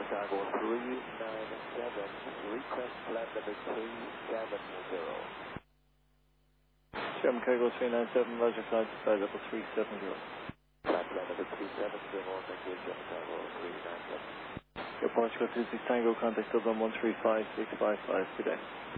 Chicago 397, request flight number 370. Sherman Cargo 397, Roger, flight level 370. Flight number 370, thank you, Sherman Cargo 397. Your Portugal 26 Tango, contact Dublin 135655 today.